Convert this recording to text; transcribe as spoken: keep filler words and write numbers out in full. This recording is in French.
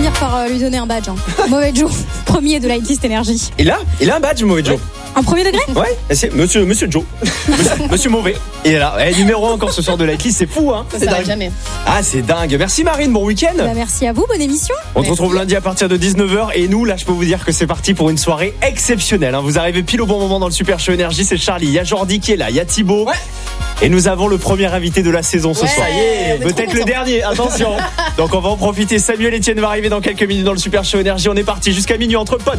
finir par euh, lui donner un badge. Hein. Mauvais Joe, premier de la hitlist énergie. Il a, il a un badge, Mauvais Joe. Un premier degré ? Ouais, c'est Monsieur, Monsieur Joe. Monsieur, Monsieur Mauvais. Il est là. Eh, numéro un encore ce soir de la hitlist, c'est fou, hein. Ça C'est s'arrête dingue. jamais. Ah, c'est dingue. Merci Marine, bon week-end. Bah, merci à vous, bonne émission. On se retrouve lundi à partir de dix-neuf heures. Et nous, là, je peux vous dire que c'est parti pour une soirée exceptionnelle. Hein. Vous arrivez pile au bon moment dans le Super Show Énergie. C'est Charlie, il y a Jordi qui est là, il y a Thibaut. Ouais. Et nous avons le premier invité de la saison ce Ouais, soir. ça y est, peut-être le dernier, attention. Donc on va en profiter. Samuel Etienne va arriver dans quelques minutes dans le Super Show Énergie. On est parti jusqu'à minuit entre potes.